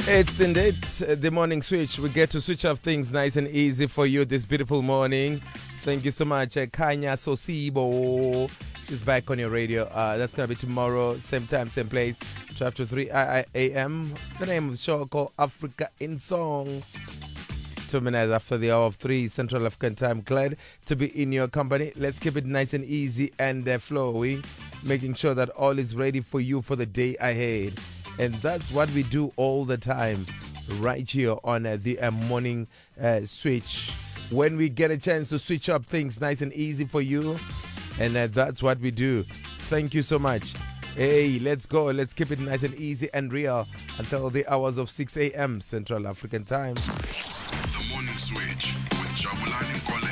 It's indeed the morning switch. We get to switch up things nice and easy for you this beautiful morning. Thank you so much, Kanya Sosibo. She's back on your radio. That's going to be tomorrow, same time, same place, 12 to 3 a.m. The name of the show called Africa in Song. 2 minutes after the hour of 3 Central African time. Glad to be in your company. Let's keep it nice and easy and flowy, making sure that all is ready for you for the day ahead. And that's what we do all the time right here on the morning switch. When we get a chance to switch up things nice and easy for you, and that's what we do. Thank you so much. Hey, let's go. Let's keep it nice and easy and real until the hours of 6 a.m. Central African time. The morning switch with Jabulani Nkola.